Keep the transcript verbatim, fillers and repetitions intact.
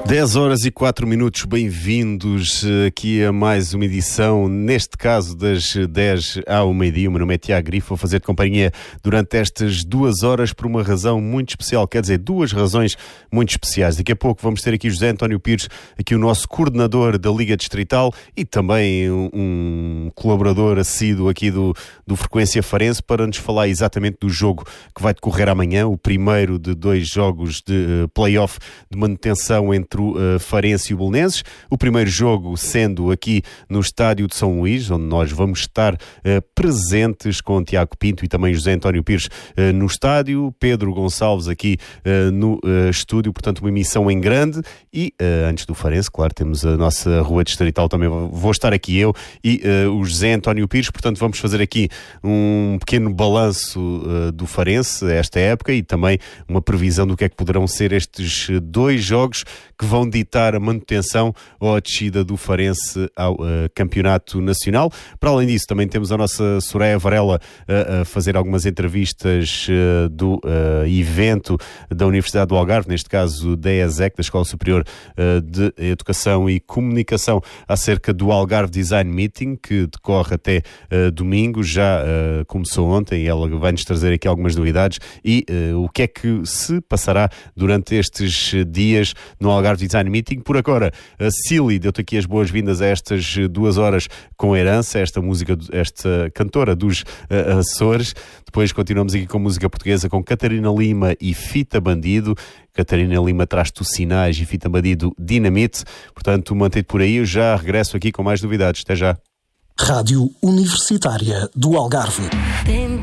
dez horas e quatro minutos, bem-vindos aqui a mais uma edição, neste caso das dez ao meio-dia. O meu nome é Tiago Grifo, vou fazer-te companhia durante estas duas horas por uma razão muito especial, quer dizer, duas razões muito especiais. Daqui a pouco vamos ter aqui José António Pires, aqui o nosso coordenador da Liga Distrital e também um, um colaborador assíduo aqui do, do Frequência Farense, para nos falar exatamente do jogo que vai decorrer amanhã, o primeiro de dois jogos de uh, play-off de manutenção entre o uh, Farense e o Belenenses. O primeiro jogo sendo aqui no estádio de São Luís, onde nós vamos estar uh, presentes com o Tiago Pinto e também José António Pires uh, no estádio, Pedro Gonçalves aqui uh, no uh, estúdio, portanto uma emissão em grande. E uh, antes do Farense, claro, temos a nossa Rua Distrital, também vou estar aqui eu e uh, o José António Pires, portanto vamos fazer aqui um pequeno balanço uh, do Farense esta época e também uma previsão do que é que poderão ser estes dois jogos que vão ditar a manutenção ou a descida do Farense ao uh, Campeonato Nacional. Para além disso, também temos a nossa Soraya Varela uh, a fazer algumas entrevistas uh, do uh, evento da Universidade do Algarve, neste caso da E S E C, da Escola Superior uh, de Educação e Comunicação, acerca do Algarve Design Meeting, que decorre até uh, domingo, já uh, começou ontem, e ela vai-nos trazer aqui algumas novidades e uh, o que é que se passará durante estes dias no Algarve Design Meeting. Por agora, a Cíli deu-te aqui as boas-vindas a estas duas horas com Herança, esta música, esta cantora dos uh, Açores. Depois continuamos aqui com música portuguesa com Catarina Lima e Fita Bandido. Catarina Lima traz-te os Sinais e Fita Bandido Dinamite. Portanto, mantém-te por aí, eu já regresso aqui com mais novidades. Até já. Rádio Universitária do Algarve.